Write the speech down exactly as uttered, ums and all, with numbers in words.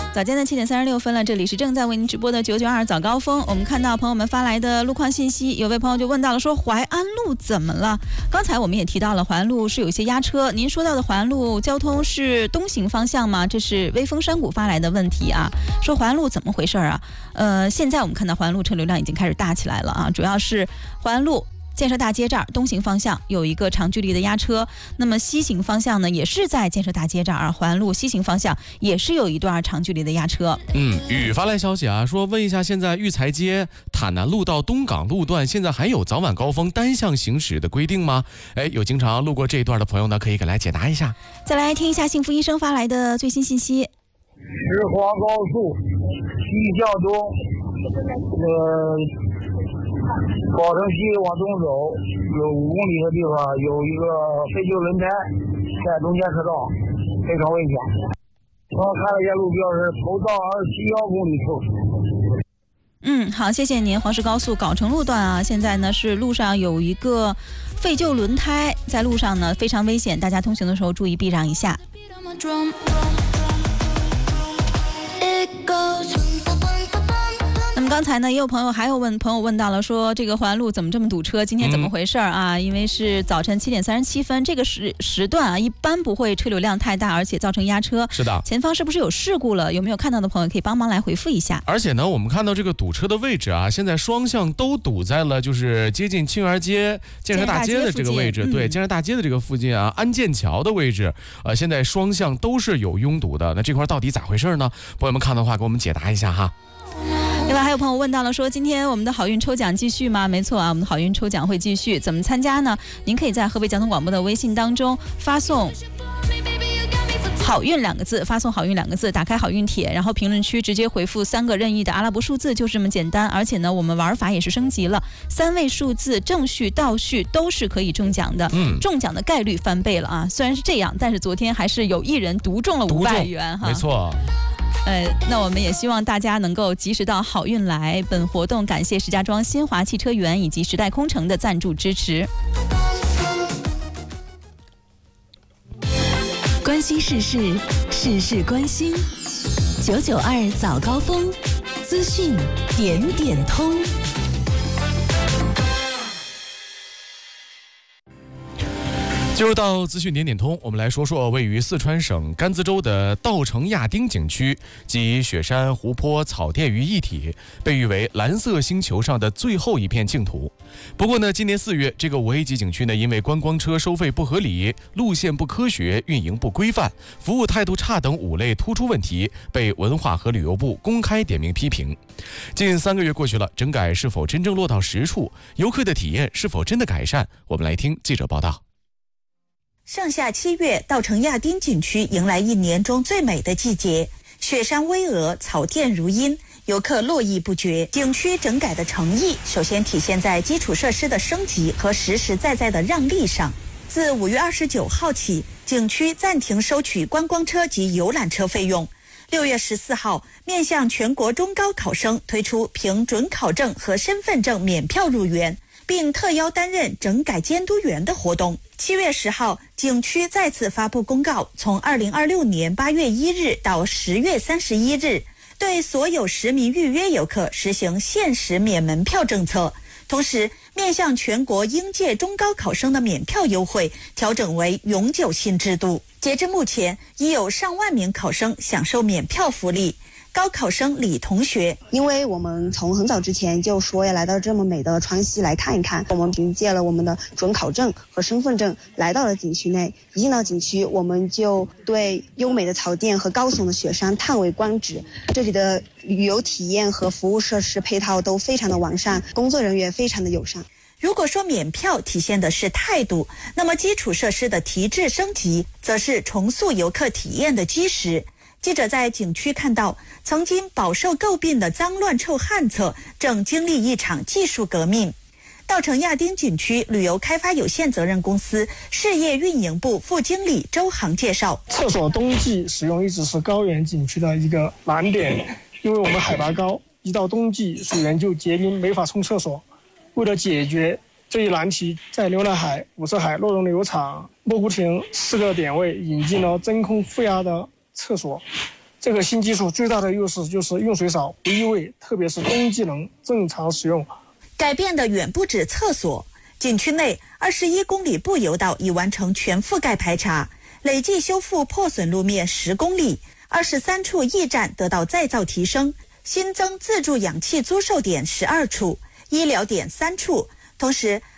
早间的七点三十六分了，这里是正在为您直播的九九二早高峰。我们看到朋友们发来的路况信息，有位朋友就问到了，说淮安路怎么了？刚才我们也提到了淮安路是有一些压车，您说到的淮安路交通是东行方向吗？这是微风山谷发来的问题啊，说淮安路怎么回事啊？呃，现在我们看到淮安路车流量已经开始大起来了啊，主要是淮安路建设大街这儿东行方向有一个长距离的压车，那么西行方向呢也是在建设大街这儿，淮安路西行方向也是有一段长距离的压车。 嗯，雨发来消息啊，说问一下，现在育才街坦南路到东港路段现在还有早晚高峰单向行驶的规定吗？哎，有经常路过这一段的朋友呢，可以给来解答一下。 再来听一下幸福医生发来的最新信息。 石华高速西向东，呃。宝城西往东走有五公里的地方有一个废旧轮胎在中间车道，非常危险。我看了一下路标是头到二十七幺公里处。 嗯，好，谢谢您。黄石高速藁城路段啊，现在呢是路上有一个废旧轮胎在路上呢，非常危险，大家通行的时候注意避让一下。那么刚才呢，也有朋友还有问朋友问到了，说这个淮安路怎么这么堵车？今天怎么回事啊？嗯、因为是早晨七点三十七分，这个时时段啊，一般不会车流量太大，而且造成压车。 是的， 前方是不是有事故了？有没有看到的朋友可以帮忙来回复一下。 而且呢，我们看到这个堵车的位置啊，现在双向都堵在了就是接近青园街建设大街的这个位置，对，建设大街的这个附近啊，安建桥的位置，呃，现在双向都是有拥堵的。那这块到底咋回事呢？朋友们看的话，给我们解答一下哈。 另外还有朋友问到了，说今天我们的好运抽奖继续吗？没错啊，我们的好运抽奖会继续。怎么参加呢？您可以在河北交通广播的微信当中发送好运两个字，发送好运两个字，打开好运帖，然后评论区直接回复三个任意的阿拉伯数字，就是这么简单。而且呢，我们玩法也是升级了，三位数字正序倒序都是可以中奖的，嗯，中奖的概率翻倍了啊！虽然是这样，但是昨天还是有一人独中了五百元哈， 没错。 呃，那我们也希望大家能够及时到好运来。本活动感谢石家庄新华汽车园以及时代空城的赞助支持。 关心时事，事事关心。九九二早高峰，资讯点点通。 进入到资讯点点通，我们来说说位于四川省甘孜州的稻城亚丁景区，集雪山、湖泊、草甸于一体，被誉为蓝色星球上的最后一片净土。不过呢，今年四月，这个五 A 级景区呢，因为观光车收费不合理、路线不科学、运营不规范、服务态度差等五类突出问题，被文化和旅游部公开点名批评。近三个月过去了，整改是否真正落到实处？游客的体验是否真的改善？我们来听记者报道。 上下七月，稻城亚丁景区迎来一年中最美的季节，雪山巍峨，草甸如茵，游客络绎不绝。景区整改的诚意，首先体现在基础设施的升级和实实在在的让利上。自五月二十九号起，景区暂停收取观光车及游览车费用。六月十四号，面向全国中高考生推出凭准考证和身份证免票入园，并特邀担任整改监督员的活动。七月十号，景区再次发布公告，从二零二六年八月一日到十月三十一日，对所有实名预约游客实行限时免门票政策。同时，面向全国应届中高考生的免票优惠调整为永久性制度。截至目前，已有上万名考生享受免票福利。高考生李同学， 因为我们从很早之前就说要来到这么美的川西来看一看，我们凭借了我们的准考证和身份证来到了景区内。一进到景区，我们就对优美的草甸和高耸的雪山叹为观止。这里的旅游体验和服务设施配套都非常的完善，工作人员非常的友善。 如果说免票体现的是态度，那么基础设施的提质升级则是重塑游客体验的基石。记者在景区看到，曾经饱受诟病的脏乱臭旱厕正经历一场技术革命。稻城亚丁景区旅游开发有限责任公司事业运营部副经理周航介绍， 厕所冬季使用一直是高原景区的一个难点，因为我们海拔高，一到冬季水源就结冰，没法冲厕所。为了解决这一难题，在浏览海、五色海、洛绒旅游场、莫湖亭四个点位引进了真空负压的厕所， 这个新技术最大的优势就是用水少、不异味，特别是冬季能正常使用。 改变的远不止厕所，景区内二十一公里步游道已完成全覆盖排查，累计修复破损路面十公里，二十三处驿站得到再造提升，新增自助氧气租售点十二处，医疗点三处。同时，